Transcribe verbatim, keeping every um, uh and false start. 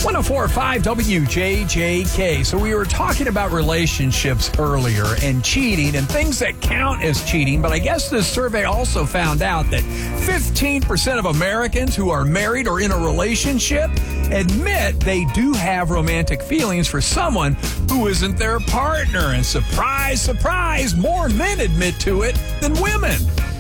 oh four point five W J J K. So we were talking about relationships earlier and cheating and things that count as cheating, but I guess this survey also found out that fifteen percent of Americans who are married or in a relationship admit they do have romantic feelings for someone who isn't their partner. And surprise, surprise, more men admit to it than women.